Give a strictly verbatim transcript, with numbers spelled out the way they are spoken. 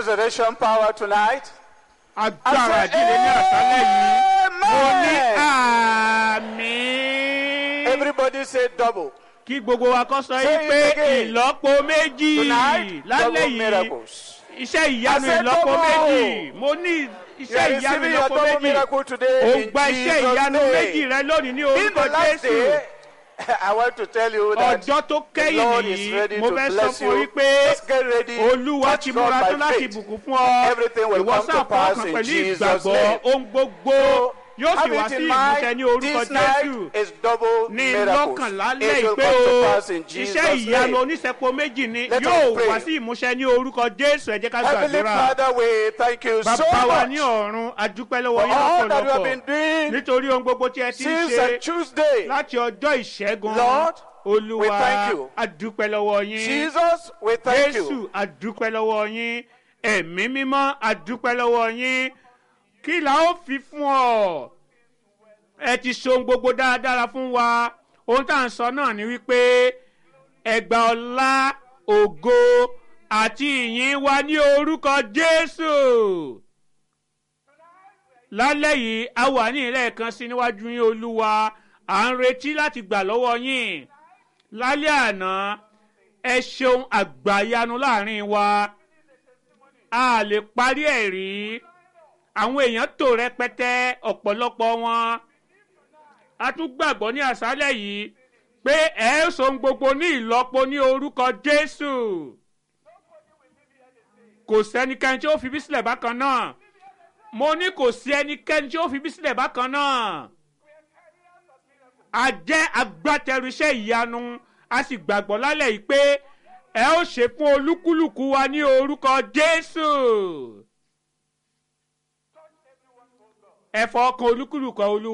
resurrection power tonight? agbára ìdílé ní àṣálẹ́ yìí mo ní àmín. Everybody say double. kí gbogbo wa kọ́ sọ Say yìí it pé again. ìlọ́po méjì Tonight, lálẹ́ double yìí miracles. iṣẹ́ ìyanu I said ìlọ́po double. méjì mo ní You iṣẹ́ are ìyanu receiving your ìlọ́po double méjì miracle ó today in gba iṣẹ́ Jesus' ìyanu méjì name. rẹ lónìí ní In orúkọ the last Jésù. day, I want to tell you that ọjọ́ tó the kẹ́yìn Lord is nìyí ready mo to fẹ́ sọ bless fún you. yín pé Just get ready. olúwa Touch ti God múra by tán láti faith. bùkún fún ọ Everything will ìwọ come to sáà pass fọkàn in pẹ̀lú Jesus' ìgbàgbọ́ name. ohun gbogbo yóò sì Have wá it sí in ìmúṣẹ ní mind, orúkọ this Jésù. night is double ní miracles. lọ́kànlá It lẹ́yìn will pé come to o pass in iṣẹ́ Jesus' ìyanu name. oníṣẹ́po méjì ni Let us yóò pray. wá sí ìmúṣẹ ní orúkọ Jésù. Ẹ jẹ́ ká Heavenly gbàdúrà. Father, we thank you so Bàbá wa ní much ọ̀run a dúpẹ́ lọ́wọ́ for yín all that you have lọ́pọ̀lọpọ̀ been doing nítorí ohun gbogbo tí ẹ ti ń since ṣe on Tuesday. láti ọjọ́ ìṣẹ́gun. Lord, we olúwa thank you. a dúpẹ́ lọ́wọ́ yín. Jesus, we thank Jésù you. a dúpẹ́ lọ́wọ́ yín. Ẹ̀mí mímọ́ a dúpẹ́ lọ́wọ́ yín. Kí la ó fi fún ọ? Ẹ ti ṣe ohun gbogbo dáradára fún wa. Ohun tá à ń sọ náà ni wípé ẹgbà ọlá, ògo àti ìyìn wa ní orúkọ Jésù. Lálẹ́ yìí a wà ní ilé kan sí níwájú yín olúwa. À ń retí láti gbà lọ́wọ́ yín. Lálẹ́ àná ẹ ṣeun àgbàyanu láàrin wa. A lè parí ẹ̀ rí. Àwọn èèyàn tò rẹpẹtẹ ọ̀pọ̀lọpọ̀ wọn. A tún gbàgbọ́ ní àṣálẹ́ yìí pé ẹ ó so gbogbo ní ìlọ́po ní orúkọ Jésù. Kò sẹ́nikẹ́ni tí ó fi bí sílẹ̀ bákan náà. Mo ní kò sí ẹnikẹ́ni tí ó fi bí sílẹ̀ bákan náà. A jẹ́ agbátẹrù iṣẹ́ ìyanu. A sì gbàgbọ́ lálẹ́ yìí pé ẹ ó ṣe fún olúkúlùkù wa ní orúkọ Jésù. Ẹ fọkàn olúkúlùkù olúwa.